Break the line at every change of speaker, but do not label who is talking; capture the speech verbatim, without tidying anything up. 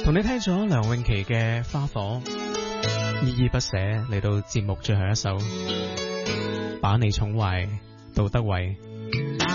同你聽咗梁詠琪嘅《花火》，依依不捨嚟到節目最後一首，把你寵壞，杜德偉。